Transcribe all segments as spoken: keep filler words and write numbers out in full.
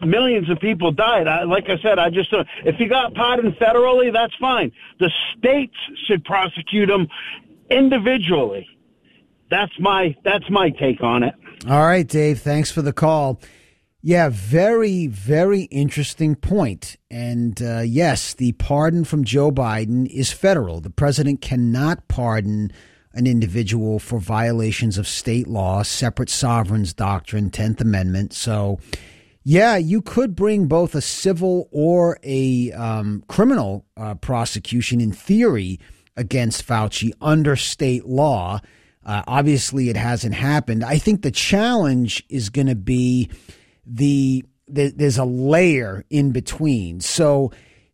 millions of people died. I, like I said, I just don't. If he got pardoned federally, that's fine. The states should prosecute him individually. That's my that's my take on it. All right, Dave. Thanks for the call. Yeah, very, very interesting point. And uh, yes, the pardon from Joe Biden is federal. The president cannot pardon an individual for violations of state law, separate sovereigns doctrine, tenth Amendment. So, yeah, you could bring both a civil or a um, criminal uh, prosecution in theory against Fauci under state law. Uh, obviously, it hasn't happened. I think the challenge is going to be the, the there's a layer in between. So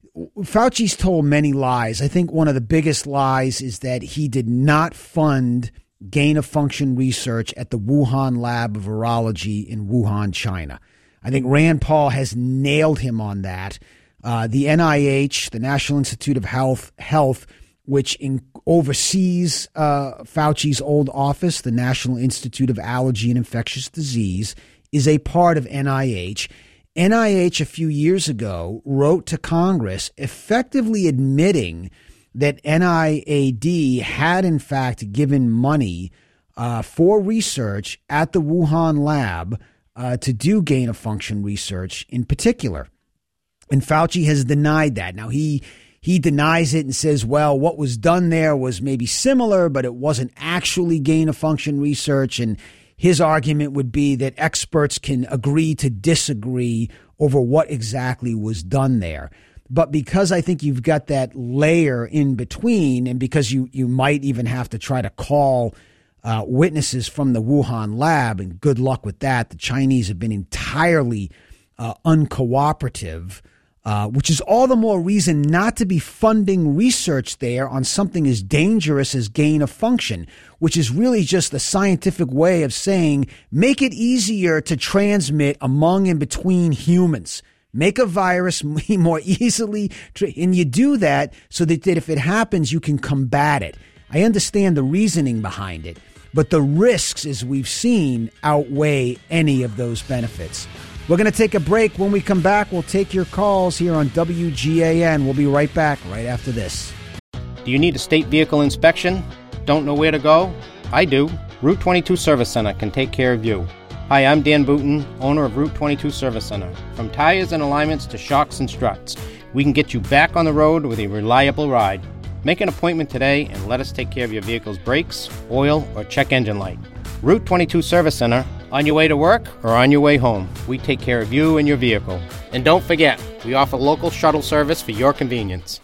Fauci's told many lies. I think one of the biggest lies is that he did not fund gain-of-function research at the Wuhan Lab of Virology in Wuhan, China. I think Rand Paul has nailed him on that. Uh, the N I H, the National Institute of Health, Health, which in, oversees uh, Fauci's old office, the National Institute of Allergy and Infectious Disease, is a part of N I H. N I H a few years ago wrote to Congress effectively admitting that N I A D had in fact given money uh, for research at the Wuhan lab uh, to do gain-of-function research in particular. And Fauci has denied that. Now, he he denies it and says, well, what was done there was maybe similar, but it wasn't actually gain-of-function research. And his argument would be that experts can agree to disagree over what exactly was done there. But because I think you've got that layer in between, and because you, you might even have to try to call uh, witnesses from the Wuhan lab, and good luck with that. The Chinese have been entirely uh, uncooperative, uh, which is all the more reason not to be funding research there on something as dangerous as gain of function, which is really just the scientific way of saying make it easier to transmit among and between humans. Make a virus more easily, and you do that so that, that if it happens, you can combat it. I understand the reasoning behind it, but the risks, as we've seen, outweigh any of those benefits. We're going to take a break. When we come back, we'll take your calls here on W G A N. We'll be right back right after this. Do you need a state vehicle inspection? Don't know where to go? I do. Route twenty-two Service Center can take care of you. Hi, I'm Dan Booton, owner of Route twenty-two Service Center. From tires and alignments to shocks and struts, we can get you back on the road with a reliable ride. Make an appointment today and let us take care of your vehicle's brakes, oil, or check engine light. Route twenty-two Service Center, on your way to work or on your way home. We take care of you and your vehicle. And don't forget, we offer local shuttle service for your convenience.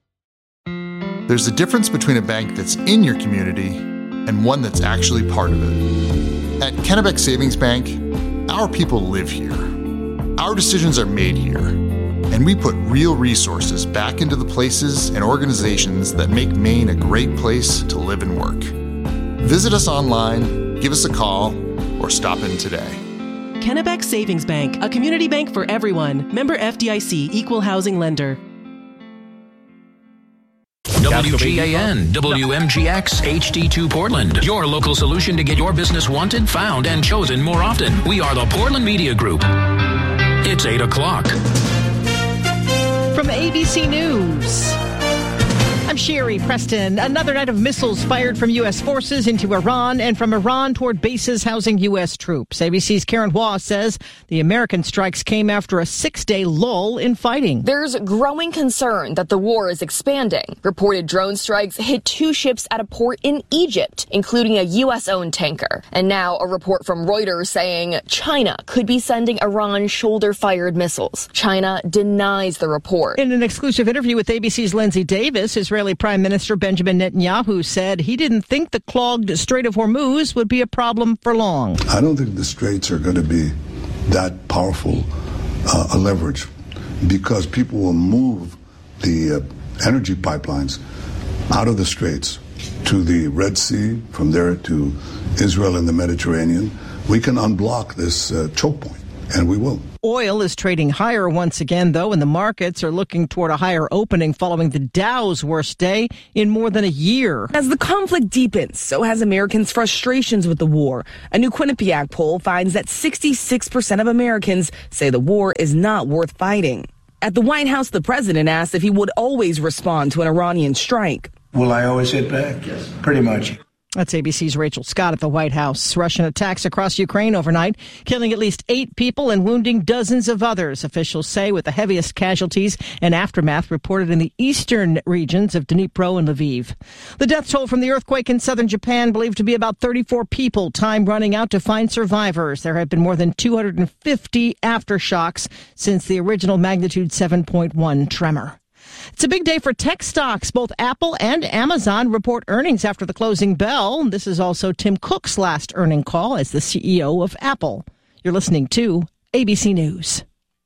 There's a difference between a bank that's in your community and one that's actually part of it. At Kennebec Savings Bank, our people live here. Our decisions are made here. And we put real resources back into the places and organizations that make Maine a great place to live and work. Visit us online, give us a call, or stop in today. Kennebec Savings Bank, a community bank for everyone. Member F D I C, Equal Housing Lender. W G A N, W M G X, H D two Portland. Your local solution to get your business wanted, found, and chosen more often. We are the Portland Media Group. It's eight o'clock. From A B C News, I'm Sherry Preston. Another night of missiles fired from U S forces into Iran and from Iran toward bases housing U S troops. A B C's Karen Hua says the American strikes came after a six-day lull in fighting. There's growing concern that the war is expanding. Reported drone strikes hit two ships at a port in Egypt, including a U S-owned tanker. And now a report from Reuters saying China could be sending Iran shoulder-fired missiles. China denies the report. In an exclusive interview with A B C's Lindsay Davis, Israeli Prime Minister Benjamin Netanyahu said he didn't think the clogged Strait of Hormuz would be a problem for long. I don't think the straits are going to be that powerful uh, a leverage because people will move the uh, energy pipelines out of the straits to the Red Sea, from there to Israel and the Mediterranean. We can unblock this uh, choke point. and we will. Oil is trading higher once again, though, and the markets are looking toward a higher opening following the Dow's worst day in more than a year. As the conflict deepens, so has Americans' frustrations with the war. A new Quinnipiac poll finds that sixty-six percent of Americans say the war is not worth fighting. At the White House, the president asked if he would always respond to an Iranian strike. Will I always hit back? Yes. Pretty much. That's A B C's Rachel Scott at the White House. Russian attacks across Ukraine overnight, killing at least eight people and wounding dozens of others, officials say, with the heaviest casualties and aftermath reported in the eastern regions of Dnipro and Lviv. The death toll from the earthquake in southern Japan believed to be about thirty-four people, time running out to find survivors. There have been more than two hundred fifty aftershocks since the original magnitude seven point one tremor. It's a big day for tech stocks. Both Apple and Amazon report earnings after the closing bell. This is also Tim Cook's last earning call as the C E O of Apple. You're listening to A B C News.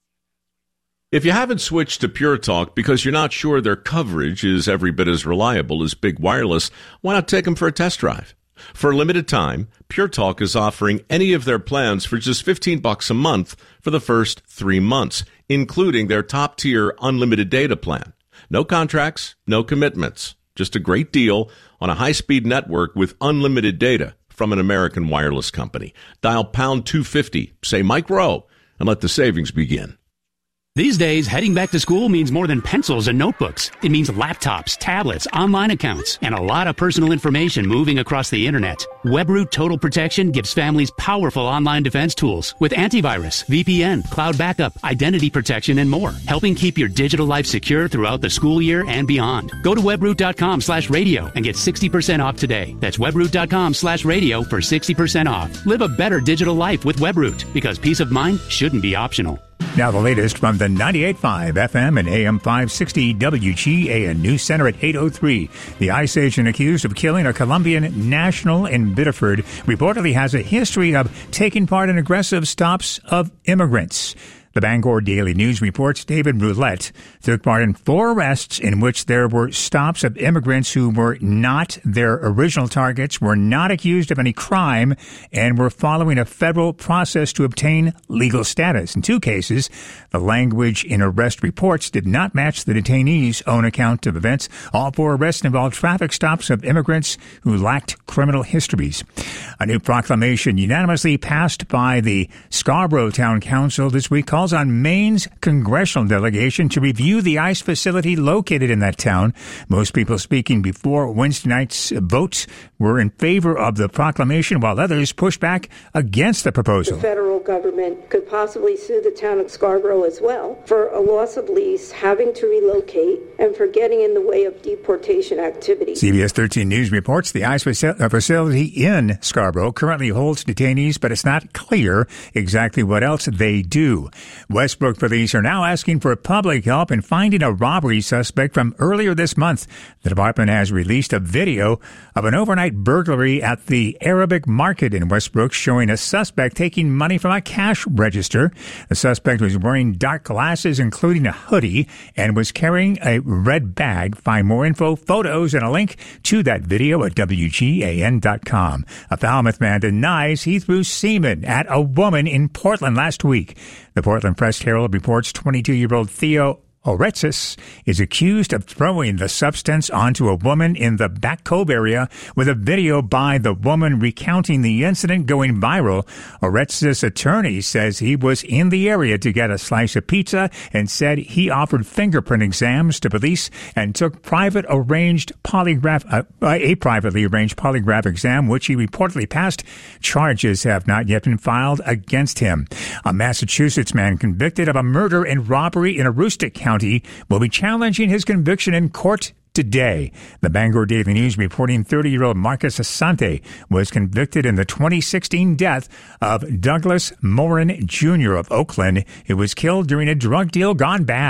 If you haven't switched to Pure Talk because you're not sure their coverage is every bit as reliable as Big Wireless, why not take them for a test drive? For a limited time, Pure Talk is offering any of their plans for just fifteen bucks a month for the first three months, including their top-tier unlimited data plan. No contracts, no commitments, just a great deal on a high-speed network with unlimited data from an American wireless company. Dial pound two fifty, say Mike Rowe, and let the savings begin. These days, heading back to school means more than pencils and notebooks. It means laptops, tablets, online accounts, and a lot of personal information moving across the internet. WebRoot Total Protection gives families powerful online defense tools with antivirus, V P N, cloud backup, identity protection, and more, helping keep your digital life secure throughout the school year and beyond. Go to webroot.com slash radio and get sixty percent off today. That's webroot.com slash radio for sixty percent off. Live a better digital life with WebRoot, because peace of mind shouldn't be optional. Now the latest from the ninety-eight point five F M and A M five sixty W G A N News Center at eight oh three. The ICE agent accused of killing a Colombian national in Biddeford reportedly has a history of taking part in aggressive stops of immigrants. The Bangor Daily News reports David Roulette took part in four arrests in which there were stops of immigrants who were not their original targets, were not accused of any crime, and were following a federal process to obtain legal status. In two cases, the language in arrest reports did not match the detainees' own account of events. All four arrests involved traffic stops of immigrants who lacked criminal histories. A new proclamation unanimously passed by the Scarborough Town Council this week calls on Maine's congressional delegation to review the ICE facility located in that town. Most people speaking before Wednesday night's votes were in favor of the proclamation, while others pushed back against the proposal. The federal government could possibly sue the town of Scarborough as well for a loss of lease, having to relocate, and for getting in the way of deportation activities. C B S thirteen News reports the ICE facility in Scarborough currently holds detainees, but it's not clear exactly what else they do. Westbrook police are now asking for public help in finding a robbery suspect from earlier this month. The department has released a video of an overnight burglary at the Arabic Market in Westbrook showing a suspect taking money from a cash register. The suspect was wearing dark glasses, including a hoodie, and was carrying a red bag. Find more info, photos, and a link to that video at W G A N dot com. A Falmouth man denies he threw semen at a woman in Portland last week. The Portland Press-Herald reports twenty-two-year-old Theo Oretsis is accused of throwing the substance onto a woman in the Back Cove area, with a video by the woman recounting the incident going viral. Oretsis' attorney says he was in the area to get a slice of pizza and said he offered fingerprint exams to police and took private arranged polygraph uh, a privately arranged polygraph exam, which he reportedly passed. Charges have not yet been filed against him. A Massachusetts man convicted of a murder and robbery in Aroostook County will be challenging his conviction in court today. The Bangor Daily News reporting thirty-year-old Marcus Asante was convicted in the twenty sixteen death of Douglas Morin Junior of Oakland, who was killed during a drug deal gone bad.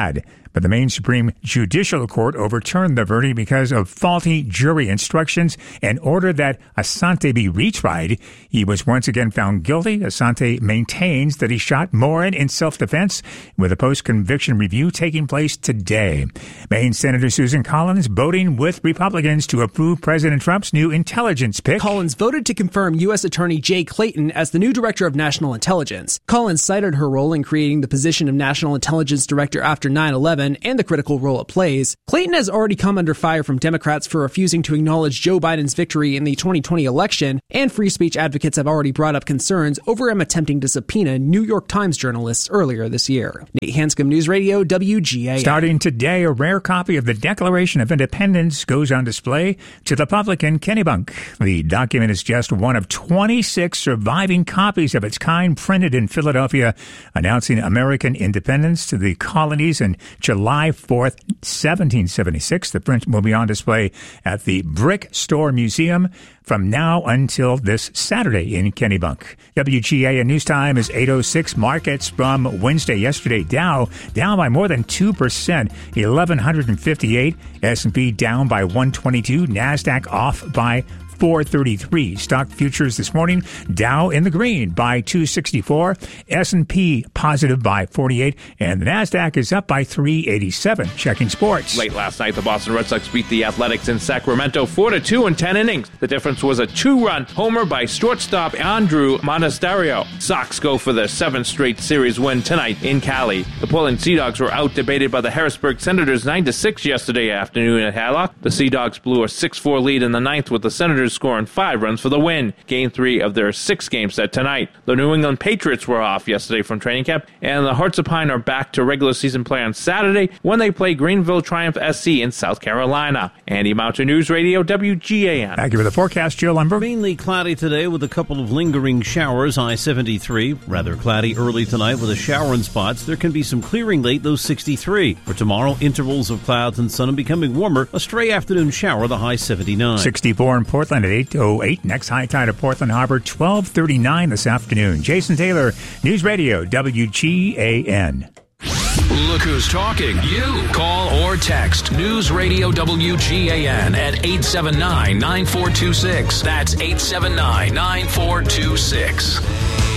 But the Maine Supreme Judicial Court overturned the verdict because of faulty jury instructions and ordered that Asante be retried. He was once again found guilty. Asante maintains that he shot Morin in self-defense, with a post-conviction review taking place today. Maine Senator Susan Collins voting with Republicans to approve President Trump's new intelligence pick. Collins voted to confirm U S. Attorney Jay Clayton as the new Director of National Intelligence. Collins cited her role in creating the position of National Intelligence Director after nine eleven and the critical role it plays. Clayton has already come under fire from Democrats for refusing to acknowledge Joe Biden's victory in the twenty twenty election, and free speech advocates have already brought up concerns over him attempting to subpoena New York Times journalists earlier this year. Nate Hanscom, News Radio, W G A N. Starting today, a rare copy of the Declaration of Independence goes on display to the public in Kennebunk. The document is just one of twenty-six surviving copies of its kind printed in Philadelphia, announcing American independence to the colonies in July fourth, seventeen seventy-six. The print will be on display at the Brick Store Museum from now until this Saturday in Kennebunk. W G A N News Time is eight oh six. Markets from Wednesday. Yesterday, Dow down by more than two percent, eleven fifty-eight. S and P down by one twenty-two. NASDAQ off by four thirty-three. Stock futures this morning, Dow in the green by two sixty-four, S and P positive by forty-eight, and the NASDAQ is up by three eighty-seven. Checking sports. Late last night, the Boston Red Sox beat the Athletics in Sacramento four to two in ten innings. The difference was a two-run homer by shortstop Andrew Monasterio. Sox go for their seventh straight series win tonight in Cali. The Portland Sea Dogs were out-debated by the Harrisburg Senators nine to six yesterday afternoon at Hadlock. The Sea Dogs blew a six four lead in the ninth, with the Senators scoring five runs for the win. Game three of their six game set tonight. The New England Patriots were off yesterday from training camp, and the Hearts of Pine are back to regular season play on Saturday when they play Greenville Triumph S C in South Carolina. Andy Mountain, News Radio, W G A N. Thank you for the forecast, Joe Lumber. Mainly cloudy today with a couple of lingering showers. I seventy-three, rather cloudy early tonight with a shower in spots. There can be some clearing late, though sixty-three. For tomorrow, intervals of clouds and sun and becoming warmer. A stray afternoon shower, the high seventy-nine. sixty-four in Portland at eight oh eight. Next high tide at Portland Harbor, twelve thirty-nine this afternoon. Jason Taylor, News Radio, W G A N. Look who's talking. You. Call or text News Radio W G A N at eight seven nine, nine four two six. That's eight seven nine, nine four two six.